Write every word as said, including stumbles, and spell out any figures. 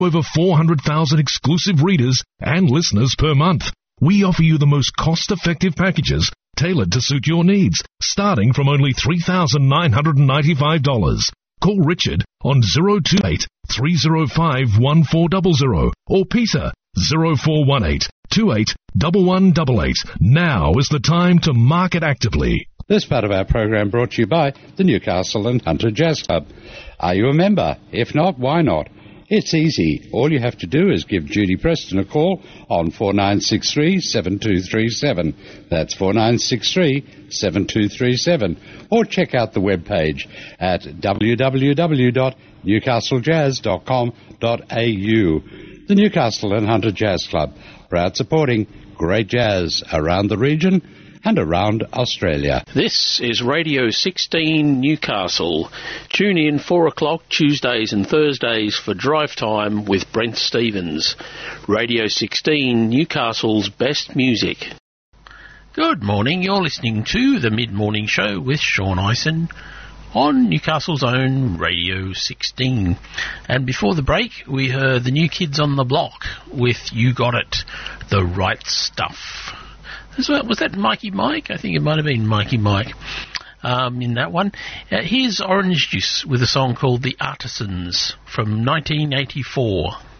Over four hundred thousand exclusive readers and listeners per month. We offer you the most cost-effective packages tailored to suit your needs, starting from only three thousand nine hundred ninety-five dollars. Call Richard on zero two eight, three zero five, one four zero zero or Peter zero four one eight, two eight one one eight eight. Now is the time to market actively. This part of our program brought to you by the Newcastle and Hunter Jazz Club. Are you a member? If not, why not? It's easy. All you have to do is give Judy Preston a call on four nine six three, seven two three seven. That's four nine six three, seven two three seven. Or check out the webpage at w w w dot newcastle jazz dot com dot a u. The Newcastle and Hunter Jazz Club, proud supporting great jazz around the region and around Australia. This is Radio sixteen Newcastle. Tune in four o'clock Tuesdays and Thursdays for Drive Time with Brent Stevens. Radio sixteen Newcastle's best music. Good morning, you're listening to the Mid-Morning Show with Sean Ison on Newcastle's own Radio sixteen. And before the break, we heard the New Kids on the Block with You Got It, The Right Stuff. Was that Mikey Mike? I think it might have been Mikey Mike um, in that one. Uh, here's Orange Juice with a song called The Artisans from nineteen eighty-four.